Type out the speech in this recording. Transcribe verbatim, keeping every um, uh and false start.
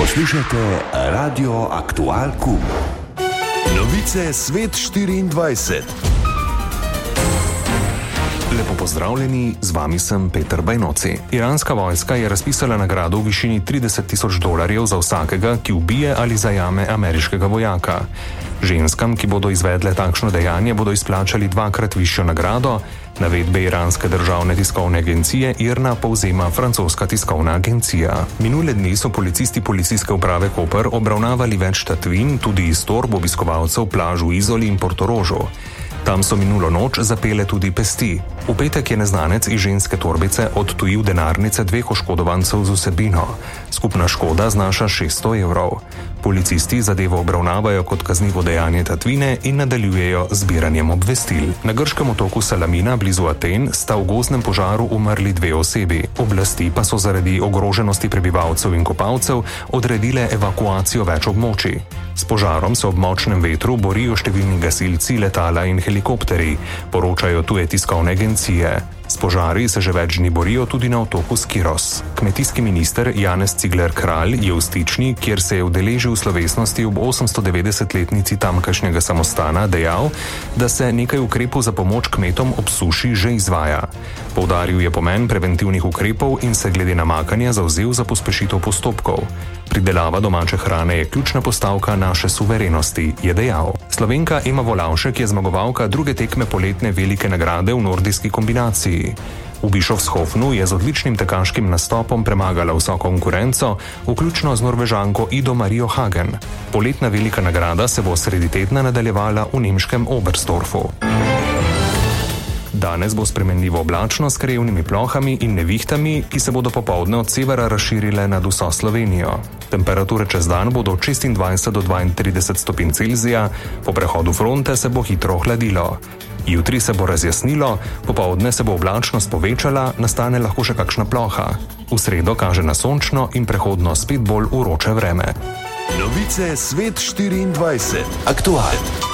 Poslušate Radio Aktual Q. Novice Svet štiriindvajset. Lepo pozdravljeni, z vami sem Peter Bajnoci. Iranska vojska je razpisala nagrado v višini trideset tisoč dolarjev za vsakega, ki ubije ali zajame ameriškega vojaka. Ženskam, ki bodo izvedle takšno dejanje, bodo izplačali dvakrat višjo nagrado. Navedbe iranske državne tiskovne agencije I R N A povzema francoska tiskovna agencija. Minule dni so policisti policijske uprave Koper obravnavali več tatvin, tudi iz torb obiskovalcev plaž v Izoli in Portorožu. Tam so minulo noč zapele tudi pesti. V petek je neznanec iz ženske torbice odtujil denarnice dveh oškodovancev z vsebino. Skupna škoda znaša šeststo evrov. Policisti zadevo obravnavajo kot kaznivo dejanje tatvine in nadaljujejo z zbiranjem obvestil. Na grškem otoku Salamina blizu Aten sta v gozdnem požaru umrli dve osebi. Oblasti pa so zaradi ogroženosti prebivalcev in kopalcev odredile evakuacijo več območij. S požarom se ob močnem vetru borijo številni gasilci, letala in helikopteri, poročajo tuje tiskovne agencije. S požari se že več dni borijo tudi na otoku Skiros. Kmetijski minister Janez Cigler Kralj je v Stični, kjer se je udeležil slovesnosti ob osemstodevetdesetletnici tamkajšnjega samostana, dejal, da se nekaj ukrepov za pomoč kmetom ob suši že izvaja. Poudaril je pomen preventivnih ukrepov in se glede namakanja zavzel za pospešitev postopkov. Pridelava domače hrane je ključna postavka naše suverenosti, je dejal. Slovenka Ema Volavšek je zmagovalka druge tekme poletne velike nagrade v nordijski kombinaciji. V Bischofshofenu je z odličnim tekaškim nastopom premagala vso konkurenco, vključno z Norvežanko Ido Marijo Hagen. Poletna velika nagrada se bo sredi tedna nadaljevala v nemškem Oberstdorfu. Danes bo spremenljivo oblačno s krajevnimi plohami in nevihtami, ki se bodo popoldne od severa razširile nad vso Slovenijo. Temperature čez dan bodo od šestindvajset do dvaintrideset stopinj Celzija, po prehodu fronte se bo hitro ohladilo. Jutri se bo razjasnilo, popoldne se bo oblačnost povečala, nastane lahko še kakšna ploha. V sredo kaže na sončno in prehodno spet bolj vroče vreme. Novice Svet štiriindvajset. Aktual.